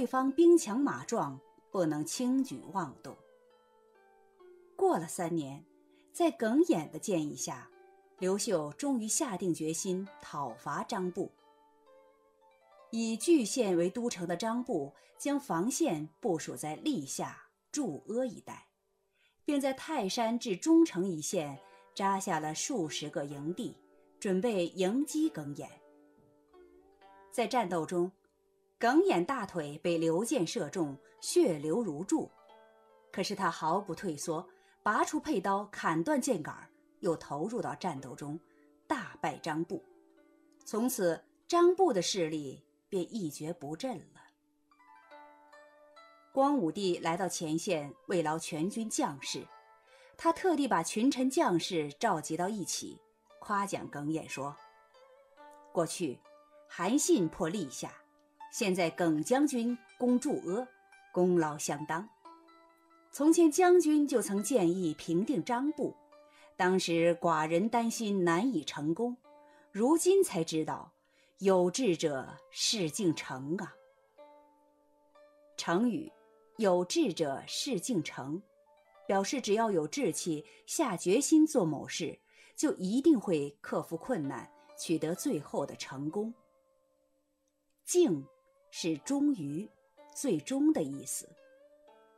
对方兵强马壮，不能轻举妄动。过了3年，在耿弇的建议下，刘秀终于下定决心讨伐张布。以莒县为都城的张布将防线部署在历下、祝阿一带，并在泰山至中城一线扎下了数十个营地，准备迎击耿弇。在战斗中，耿弇大腿被刘箭射中，血流如注，可是他毫不退缩，拔出佩刀砍断箭杆，又投入到战斗中，大败张布。从此张布的势力便一蹶不振了。光武帝来到前线慰劳全军将士，他特地把群臣将士召集到一起，夸奖耿弇说：过去韩信破历下，现在耿将军攻祝阿，功劳相当。从前将军就曾建议平定张布，当时寡人担心难以成功，如今才知道有志者事竟成啊。成语有志者事竟成，表示只要有志气，下决心做某事，就一定会克服困难，取得最后的成功。竟是终于、最终的意思。